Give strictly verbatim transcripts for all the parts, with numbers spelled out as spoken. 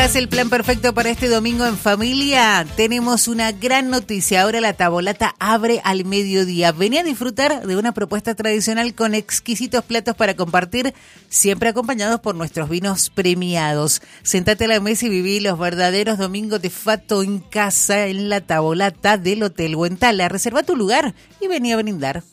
¿Es el plan perfecto para este domingo en familia? Tenemos una gran noticia. Ahora la Tavolata abre al mediodía. Vení a disfrutar de una propuesta tradicional con exquisitos platos para compartir, siempre acompañados por nuestros vinos premiados. Sentate a la mesa y viví los verdaderos domingos de fato en casa en la Tavolata del Hotel Huentala. Reserva tu lugar y vení a brindar.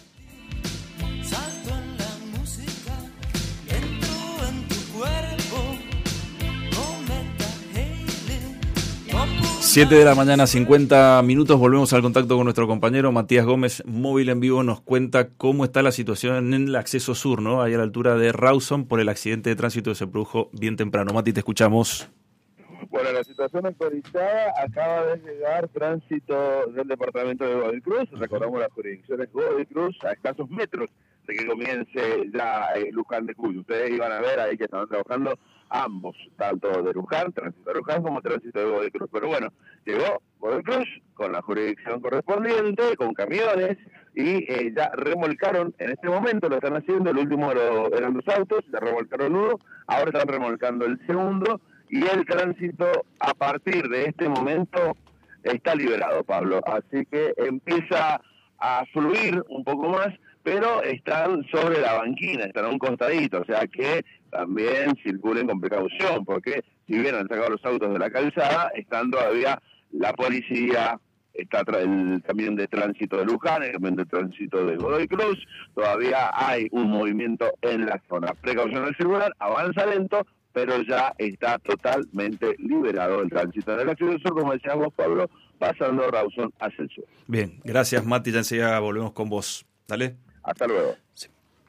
siete de la mañana, cincuenta minutos, volvemos al contacto con nuestro compañero Matías Gómez, Móvil en Vivo, nos cuenta cómo está la situación en el acceso sur, ¿no? Ahí a la altura de Rawson, por el accidente de tránsito que se produjo bien temprano. Mati, te escuchamos. Bueno, la situación actualizada, acaba de llegar tránsito del departamento de Godoy Cruz, recordamos las jurisdicciones Godoy Cruz a escasos metros de que comience ya eh, Luján de Cuyo. Ustedes iban a ver ahí que estaban trabajando ambos, tanto de Luján, tránsito de Luján, como tránsito de Godoy Cruz. Pero bueno, llegó Godoy Cruz con la jurisdicción correspondiente, con camiones, y eh, ya remolcaron, en este momento lo están haciendo, el último lo, eran dos autos, ya remolcaron uno, ahora están remolcando el segundo, y el tránsito a partir de este momento está liberado, Pablo. Así que empieza a fluir un poco más, pero están sobre la banquina, están a un costadito, o sea que también circulen con precaución, porque si bien han sacado los autos de la calzada, están todavía la policía, está el camión de tránsito de Luján, el camión de tránsito de Godoy Cruz, todavía hay un movimiento en la zona. Precaución al circular, avanza lento, pero ya está totalmente liberado el tránsito en el acceso sur, como decíamos, Pablo, pasando Rawson hacia el sur. Bien, gracias Mati, ya enseguida volvemos con vos. Dale. Hasta luego. Sí.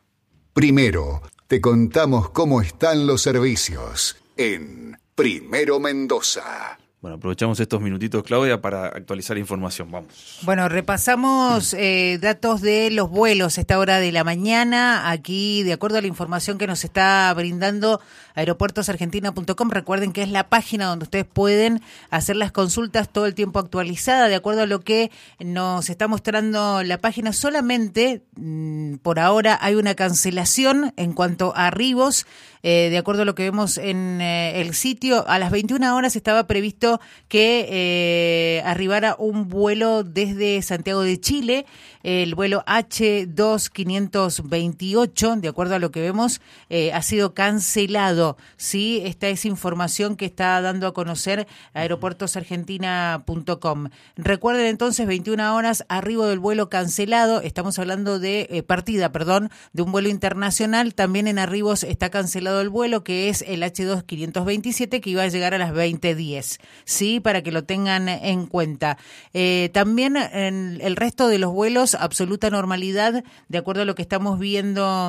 Primero, te contamos cómo están los servicios en Primero Mendoza. Bueno, aprovechamos estos minutitos, Claudia, para actualizar información. Vamos. Bueno, repasamos eh, datos de los vuelos a esta hora de la mañana. Aquí, de acuerdo a la información que nos está brindando aeropuertos argentina punto com, recuerden que es la página donde ustedes pueden hacer las consultas todo el tiempo actualizada. De acuerdo a lo que nos está mostrando la página, solamente mmm, por ahora hay una cancelación en cuanto a arribos. Eh, de acuerdo a lo que vemos en eh, el sitio, a las veintiuna horas estaba previsto que eh, arribara un vuelo desde Santiago de Chile, el vuelo hache dos quinientos veintiocho, de acuerdo a lo que vemos, eh, ha sido cancelado. Sí, esta es información que está dando a conocer aeropuertos argentina punto com. Recuerden entonces, veintiuna horas, arribo del vuelo cancelado, estamos hablando de eh, partida, perdón, de un vuelo internacional. También en arribos está cancelado el vuelo, que es el hache dos quinientos veintisiete, que iba a llegar a las veinte diez. Sí, para que lo tengan en cuenta. Eh, también en el resto de los vuelos, absoluta normalidad, de acuerdo a lo que estamos viendo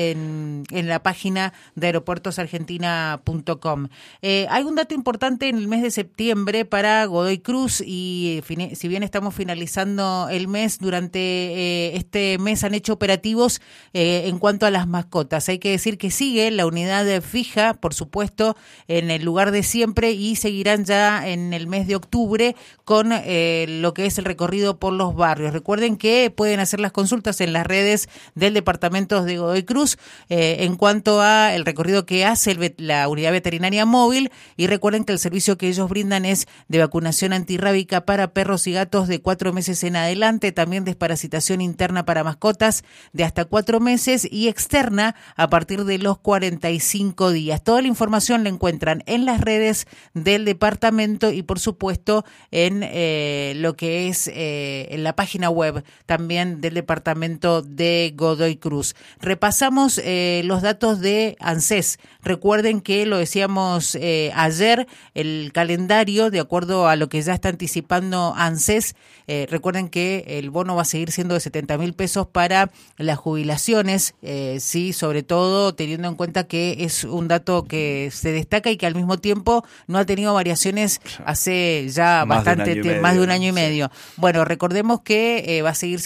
en, en la página de aeropuertos argentina punto com. Eh, hay un dato importante en el mes de septiembre para Godoy Cruz, y si bien estamos finalizando el mes, durante eh, este mes han hecho operativos eh, en cuanto a las mascotas. Hay que decir que sigue la unidad fija, por supuesto, en el lugar de siempre, y seguirán ya en el mes de octubre con eh, lo que es el recorrido por los barrios. Recuerden que pueden hacer las consultas en las redes del departamento de Godoy Cruz eh, en cuanto a el recorrido que hace el, la unidad veterinaria móvil, y recuerden que el servicio que ellos brindan es de vacunación antirrábica para perros y gatos de cuatro meses en adelante, también desparasitación interna para mascotas de hasta cuatro meses y externa a partir de los cuarenta y cinco días. Toda la información la encuentran en las redes del departamento y por supuesto en eh, lo que es eh, en la página web también del departamento de Godoy Cruz. Repasamos eh, los datos de ANSES. Recuerden que lo decíamos eh, ayer, el calendario, de acuerdo a lo que ya está anticipando ANSES, eh, recuerden que el bono va a seguir siendo de setenta mil pesos para las jubilaciones, eh, sí, sobre todo teniendo en cuenta que es un dato que se destaca y que al mismo tiempo no ha tenido variaciones hace ya más bastante tiempo, más de un año y medio. Sí. Bueno, recordemos que eh, va a seguir siendo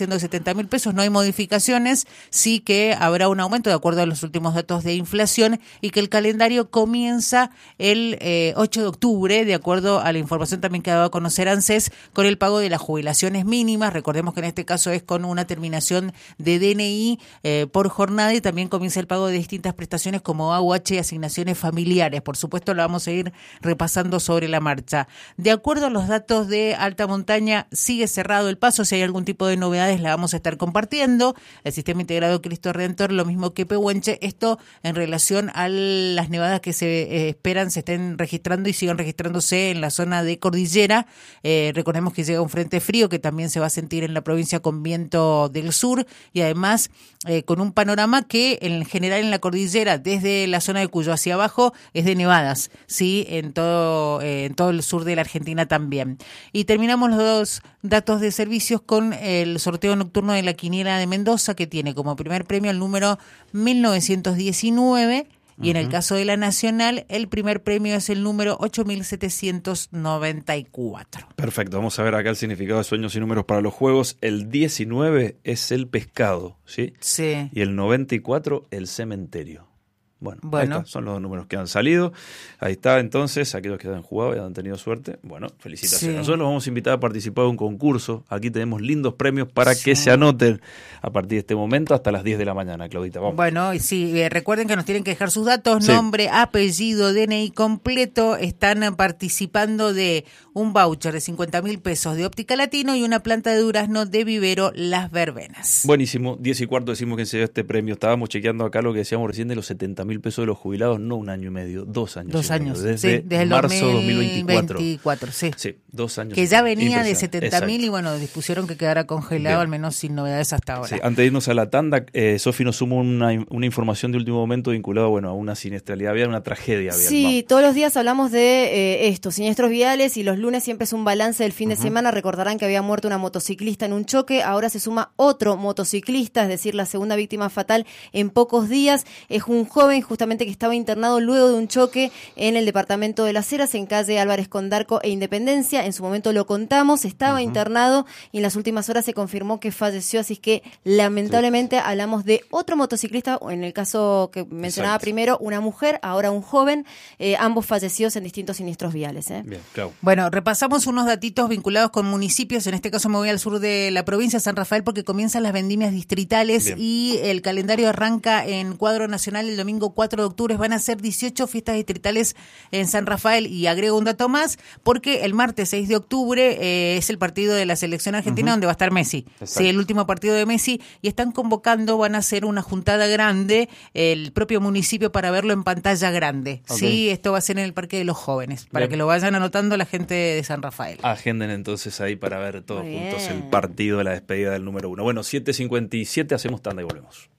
siendo de setenta mil pesos, no hay modificaciones, sí que habrá un aumento de acuerdo a los últimos datos de inflación y que el calendario comienza el eh, ocho de octubre, de acuerdo a la información también que ha dado a conocer ANSES, con el pago de las jubilaciones mínimas. Recordemos que en este caso es con una terminación de D N I eh, por jornada, y también comienza el pago de distintas prestaciones como A U H y asignaciones familiares. Por supuesto, lo vamos a ir repasando sobre la marcha. De acuerdo a los datos de Alta Montaña, sigue cerrado el paso. Si hay algún tipo de novedades, la vamos a estar compartiendo. El Sistema Integrado Cristo Redentor, lo mismo que Pehuenche. Esto en relación a las nevadas que se eh, esperan, se estén registrando y sigan registrándose en la zona de cordillera. Eh, recordemos que llega un frente frío que también se va a sentir en la provincia con viento del sur, y además eh, con un panorama que en general en la cordillera, desde la zona de Cuyo hacia abajo, es de nevadas, sí, en todo, eh, en todo el sur de la Argentina también. Y terminamos los dos datos de servicios con el sorteo nocturno de la quiniela de Mendoza, que tiene como primer premio el número mil novecientos diecinueve. Y en el caso de la Nacional, el primer premio es el número ocho mil setecientos noventa y cuatro. Perfecto, vamos a ver acá el significado de sueños y números para los juegos. El diecinueve es el pescado, ¿sí? Sí. Y el noventa y cuatro el cementerio. Bueno, bueno. Ahí está, son los dos números que han salido. Ahí está, entonces, aquellos que han jugado y han tenido suerte, bueno, felicitaciones. Sí. Nosotros los vamos a invitar a participar de un concurso. Aquí tenemos lindos premios para sí. que se anoten a partir de este momento hasta las diez de la mañana, Claudita. Vamos. Bueno, y sí, eh, recuerden que nos tienen que dejar sus datos, sí. nombre, apellido, D N I completo. Están participando de un voucher de cincuenta mil pesos de Óptica Latino y una planta de durazno de Vivero Las Verbenas. Buenísimo, diez y cuarto decimos que se dio este premio. Estábamos chequeando acá lo que decíamos recién de los setenta mil pesos de los jubilados, no un año y medio, dos años. Dos años, desde, sí, desde el marzo dos mil veinticuatro. veinticuatro, sí. Sí, dos años. Que ya venía de setenta mil y bueno, dispusieron que quedara congelado, bien. Al menos sin novedades hasta ahora. Sí, antes de irnos a la tanda, eh, Sofi nos sumó una, una información de último momento vinculada bueno, a una siniestralidad vial, una tragedia vial. Sí, Vamos. Todos los días hablamos de eh, esto, siniestros viales, y los lunes siempre es un balance del fin uh-huh. de semana. Recordarán que había muerto una motociclista en un choque, ahora se suma otro motociclista, es decir, la segunda víctima fatal en pocos días. Es un joven justamente que estaba internado luego de un choque en el departamento de Las Heras, en calle Álvarez Condarco e Independencia. En su momento lo contamos, estaba uh-huh. internado y en las últimas horas se confirmó que falleció, así que lamentablemente sí. hablamos de otro motociclista, o en el caso que mencionaba Exacto. primero, una mujer, ahora un joven, eh, ambos fallecidos en distintos siniestros viales. ¿eh? Bien, claro. Bueno, repasamos unos datitos vinculados con municipios, en este caso me voy al sur de la provincia, San Rafael, porque comienzan las vendimias distritales Bien. Y el calendario arranca en cuadro nacional el domingo cuatro de octubre. Van a ser dieciocho fiestas distritales en San Rafael, y agrego un dato más, porque el martes seis de octubre eh, es el partido de la selección argentina uh-huh. donde va a estar Messi. Sí, el último partido de Messi, y están convocando, van a hacer una juntada grande, el propio municipio, para verlo en pantalla grande. Okay. Sí, esto va a ser en el Parque de los Jóvenes, para Bien. Que lo vayan anotando la gente de San Rafael. Agenden entonces ahí para ver todos Muy juntos bien. El partido de la despedida del número uno. Bueno, siete cincuenta y siete, hacemos tanda y volvemos.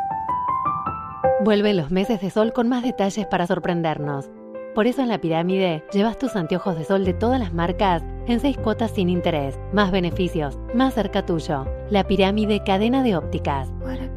Vuelven los meses de sol con más detalles para sorprendernos. Por eso en La Pirámide llevas tus anteojos de sol de todas las marcas en seis cuotas sin interés. Más beneficios, más cerca tuyo. La Pirámide, cadena de ópticas.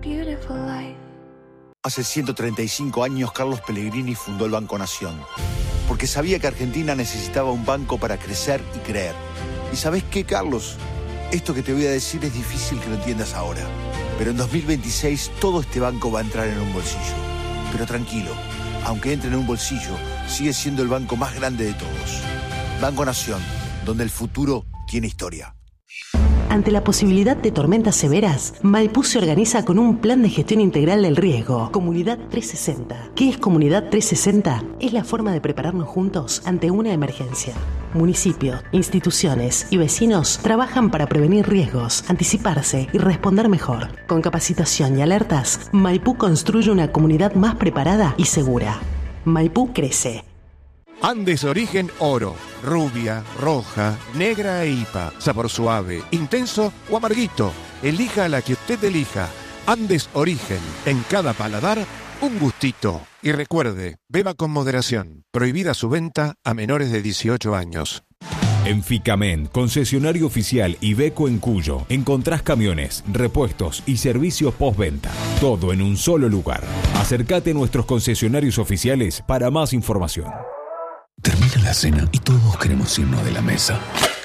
Hace ciento treinta y cinco años Carlos Pellegrini fundó el Banco Nación, porque sabía que Argentina necesitaba un banco para crecer y creer. ¿Y sabés qué, Carlos? Esto que te voy a decir es difícil que lo entiendas ahora, pero en dos mil veintiséis todo este banco va a entrar en un bolsillo. Pero tranquilo, aunque entre en un bolsillo, sigue siendo el banco más grande de todos. Banco Nación, donde el futuro tiene historia. Ante la posibilidad de tormentas severas, Maipú se organiza con un plan de gestión integral del riesgo. Comunidad trescientos sesenta. ¿Qué es Comunidad trescientos sesenta? Es la forma de prepararnos juntos ante una emergencia. Municipios, instituciones y vecinos trabajan para prevenir riesgos, anticiparse y responder mejor. Con capacitación y alertas, Maipú construye una comunidad más preparada y segura. Maipú crece. Andes Origen Oro, rubia, roja, negra e I P A, sabor suave, intenso o amarguito. Elija la que usted elija. Andes Origen, en cada paladar, un gustito. Y recuerde, beba con moderación. Prohibida su venta a menores de dieciocho años. En Ficamen, concesionario oficial Iveco en Cuyo, encontrás camiones, repuestos y servicios postventa. Todo en un solo lugar. Acércate a nuestros concesionarios oficiales para más información. Termina la cena y todos queremos irnos de la mesa.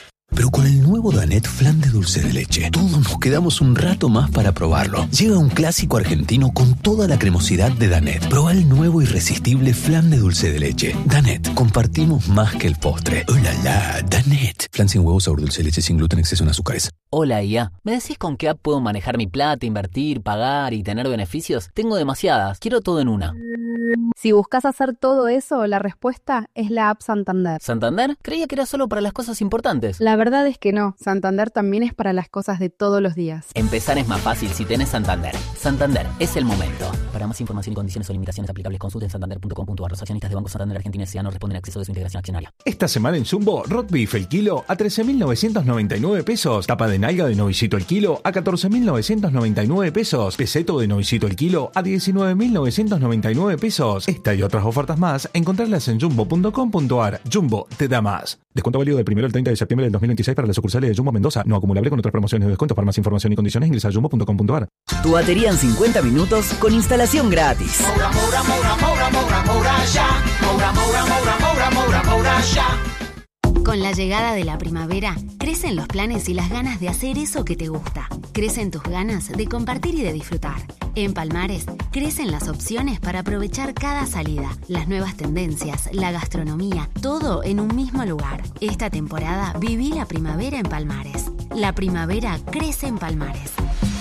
pero con el nuevo Danet Flan de dulce de leche, todos nos quedamos un rato más para probarlo. Llega un clásico argentino con toda la cremosidad de Danet. Proba el nuevo irresistible Flan de dulce de leche. Danet, compartimos más que el postre. ¡Oh, la, la! Danet. Flan sin huevos, sabor dulce de leche, sin gluten, exceso en azúcares. Hola, I A. ¿Me decís con qué app puedo manejar mi plata, invertir, pagar y tener beneficios? Tengo demasiadas. Quiero todo en una. Si buscas hacer todo eso, la respuesta es la app Santander. ¿Santander? Creía que era solo para las cosas importantes. La verdad es que no. Santander también es para las cosas de todos los días. Empezar es más fácil si tenés Santander. Santander, es el momento. Para más información y condiciones o limitaciones aplicables, consulten santander punto com punto a r. Los accionistas de Banco Santander Argentina S A no responden a acceso de su integración accionaria. Esta semana en Jumbo, Rock Beef el kilo a trece mil novecientos noventa y nueve pesos. Tapa de nalga de novicito el kilo a catorce mil novecientos noventa y nueve pesos. Peseto de novicito el kilo a diecinueve mil novecientos noventa y nueve pesos. Esta y otras ofertas más, encontrarlas en jumbo punto com punto a r. Jumbo te da más. Descuento válido del primero al treinta de septiembre del dos mil veintiséis para las sucursales de Jumbo Mendoza. No acumulable con otras promociones de descuento. Para más información y condiciones ingresa a jumbo punto com punto a r. Tu batería en cincuenta minutos con instalación gratis. Moura, Moura, Moura, Moura, Moura, Moura, ya. Moura, Moura, Moura, Moura, Moura, Moura, ya. Con la llegada de la primavera, crecen los planes y las ganas de hacer eso que te gusta. Crecen tus ganas de compartir y de disfrutar. En Palmares, crecen las opciones para aprovechar cada salida, las nuevas tendencias, la gastronomía, todo en un mismo lugar. Esta temporada viví la primavera en Palmares. La primavera crece en Palmares.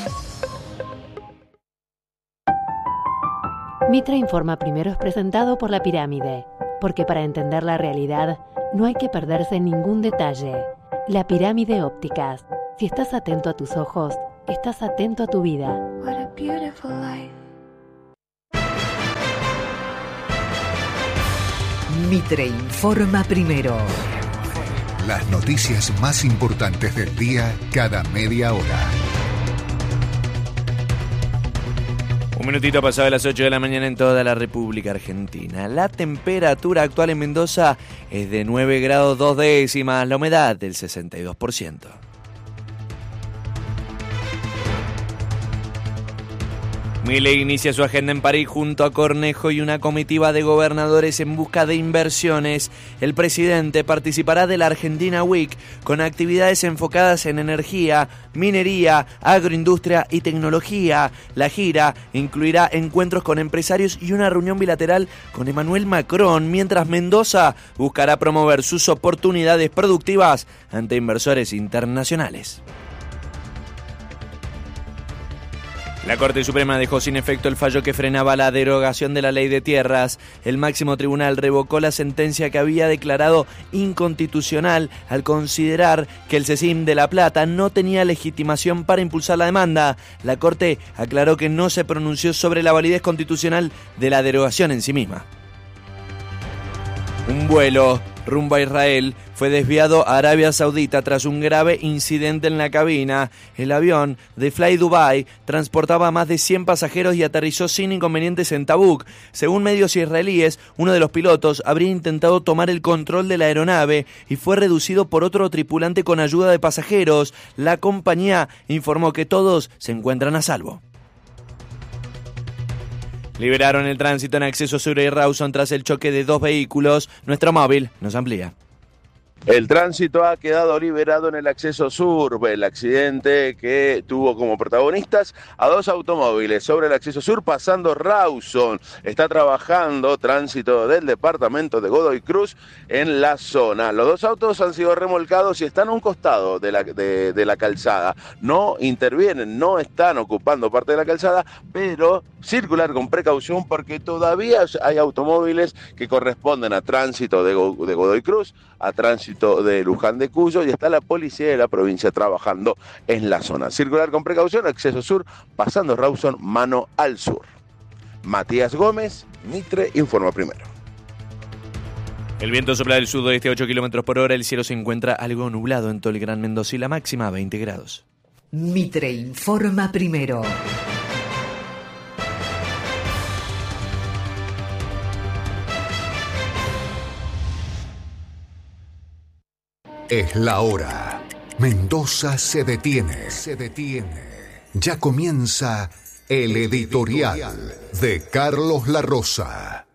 Mitra Informa Primero es presentado por La Pirámide, porque para entender la realidad no hay que perderse ningún detalle. La Pirámide Ópticas. Si estás atento a tus ojos, estás atento a tu vida. What a beautiful life. Mitre Informa Primero. Las noticias más importantes del día cada media hora. Un minutito pasado de las ocho de la mañana en toda la República Argentina. La temperatura actual en Mendoza es de nueve grados dos décimas, la humedad del sesenta y dos por ciento. Milei inicia su agenda en París junto a Cornejo y una comitiva de gobernadores en busca de inversiones. El presidente participará de la Argentina Week con actividades enfocadas en energía, minería, agroindustria y tecnología. La gira incluirá encuentros con empresarios y una reunión bilateral con Emmanuel Macron, mientras Mendoza buscará promover sus oportunidades productivas ante inversores internacionales. La Corte Suprema dejó sin efecto el fallo que frenaba la derogación de la ley de tierras. El máximo tribunal revocó la sentencia que había declarado inconstitucional al considerar que el CECIM de La Plata no tenía legitimación para impulsar la demanda. La Corte aclaró que no se pronunció sobre la validez constitucional de la derogación en sí misma. Un vuelo rumbo a Israel fue desviado a Arabia Saudita tras un grave incidente en la cabina. El avión de Fly Dubai transportaba a más de cien pasajeros y aterrizó sin inconvenientes en Tabuk. Según medios israelíes, uno de los pilotos habría intentado tomar el control de la aeronave y fue reducido por otro tripulante con ayuda de pasajeros. La compañía informó que todos se encuentran a salvo. Liberaron el tránsito en acceso sur y Rawson tras el choque de dos vehículos. Nuestro móvil nos amplía. El tránsito ha quedado liberado en el acceso sur. El accidente que tuvo como protagonistas a dos automóviles sobre el acceso sur pasando Rawson. Está trabajando tránsito del departamento de Godoy Cruz en la zona. Los dos autos han sido remolcados y están a un costado de la, de, de la calzada. No intervienen, no están ocupando parte de la calzada, pero circular con precaución porque todavía hay automóviles que corresponden a tránsito de, Go, de Godoy Cruz, a tránsito de Luján de Cuyo, y está la policía de la provincia trabajando en la zona. Circular con precaución, acceso sur, pasando Rawson, mano al sur. Matías Gómez, Mitre Informa Primero. El viento sopla del sudoeste a ocho kilómetros por hora, el cielo se encuentra algo nublado en todo el Gran Mendoza y la máxima a veinte grados. Mitre Informa Primero. Es la hora. Mendoza se detiene. Se detiene. Ya comienza el editorial de Carlos La Rosa.